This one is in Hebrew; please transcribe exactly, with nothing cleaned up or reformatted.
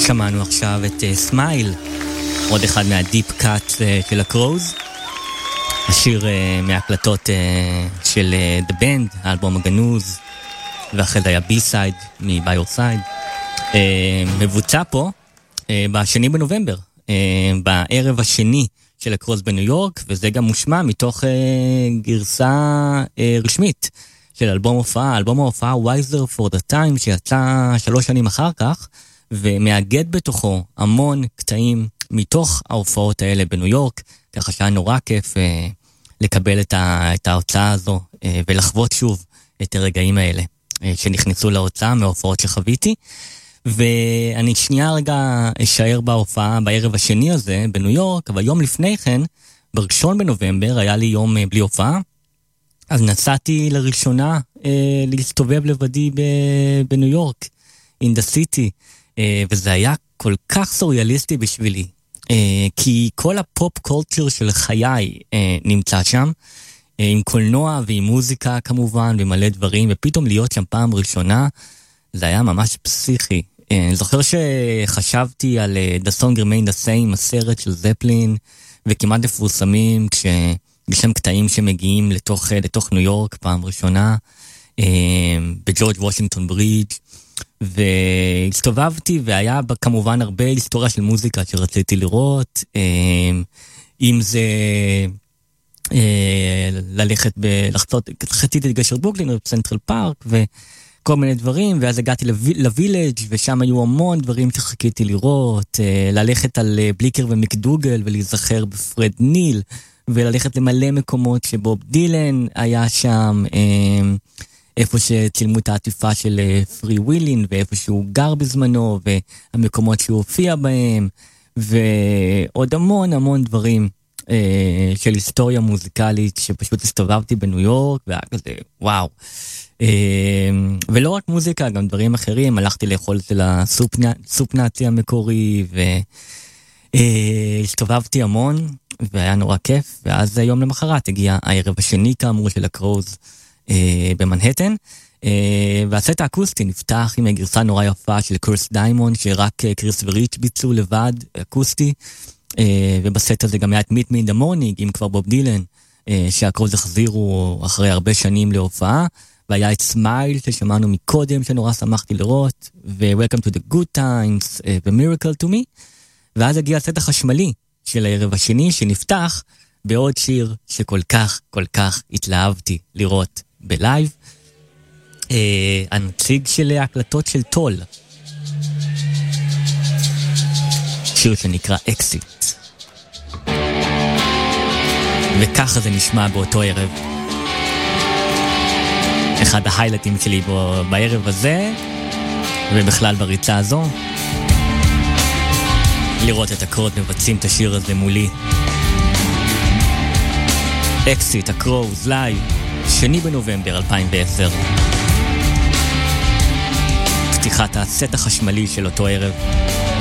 שמענו עכשיו את סמייל, uh, עוד אחד מהדיפ קאט uh, של הקרוז, השיר uh, מהקלטות uh, של uh, The Band, האלבום הגנוז, ואחרי זה היה בי-סייד מביורסייד, uh, מבוצע פה uh, בשני בנובמבר, uh, בערב השני של הקרוז בניו יורק, וזה גם מושמע מתוך uh, גרסה uh, רשמית של אלבום הופעה, אלבום ההופעה Wiser for the Time, שיצא שלוש שנים אחר כך, ומאגד בתוכו המון קטעים מתוך ההופעות האלה בניו יורק, ככה שהיה נורא כיף אה, לקבל את, ה, את ההוצאה הזו, אה, ולחוות שוב את הרגעים האלה, אה, שנכנסו להוצאה מההופעות שחוויתי, ואני שנייה רגע אשאר בהופעה בערב השני הזה בניו יורק, אבל יום לפני כן, בראשון בנובמבר, היה לי יום אה, בלי הופעה, אז נסעתי לראשונה אה, להסתובב לבדי ב- בניו יורק, in the city, אה, וזה היה כל כך סוריאליסטי בשבילי, אה, כי כל הפופ קולצ'ר של חיי אה, נמצא שם, אה, עם קולנוע ועם מוזיקה כמובן, ומלא דברים, ופתאום להיות שם פעם ראשונה, זה היה ממש פסיכי. אה, אני זוכר שחשבתי על אה, The Song Remain the Same, הסרט של זפלין, וכמעט מפורסמים כש... בשם קטעים שמגיעים לתוך, לתוך ניו יורק פעם ראשונה, אה, בג'ורג' וושינגטון ברידג', והסתובבתי, והיה כמובן הרבה היסטוריה של מוזיקה שרציתי לראות, אה, אם זה אה, ללכת, לחצות, חציתי את גשר ברוקלין, בסנטרל פארק, וכל מיני דברים, ואז הגעתי לווילג' ושם היו המון דברים שחיכיתי לראות, אה, ללכת על בליקר ומקדוגל, ולהיזכר בפרד ניל, וללכת למלא מקומות שבוב דילן היה שם, איפה שצילמו את העטיפה של פרי ווילין, ואיפה שהוא גר בזמנו, והמקומות שהוא הופיע בהם, ועוד המון המון דברים של היסטוריה מוזיקלית, שפשוט הסתובבתי בניו יורק, והיה כזה, וואו. ולא רק מוזיקה, גם דברים אחרים, הלכתי לאכול אצל הסופ נאצי המקורי, והסתובבתי המון, והיה נורא כיף, ואז יום למחרת הגיע הערב השני כאמור של הקרוז אה, במנהטן, אה, והסט האקוסטי נפתח עם הגרסה נורא יפה של קורס דיימונד, שרק אה, קריס וריץ' ביצעו לבד, אקוסטי, אה, ובסט הזה גם היה את מיט מי אין דה מורנינג, עם כבר בוב דילן, אה, שהקרוז החזירו אחרי הרבה שנים להופעה, והיה את סמייל ששמענו מקודם, שנורא שמחתי לראות, ו-Welcome to the Good Times, אה, ו-Miracle to Me, ואז הגיע הסט החשמלי, של הערב השני שנפתח בעוד שיר שכל כך כל כך התלהבתי לראות בלייב, אה, הנציג של ההקלטות של טול, שיר שנקרא אקסיט, וככה זה נשמע באותו ערב. אחד ההיילטים שלי בו, בערב הזה ובכלל בריצה הזו, לראות את הקרוז מבצעים את השיר הזה מולי. אקסיט, הקרוז, לייב, שני בנובמבר אלפיים ועשר. פתיחת הסט החשמלי של אותו ערב.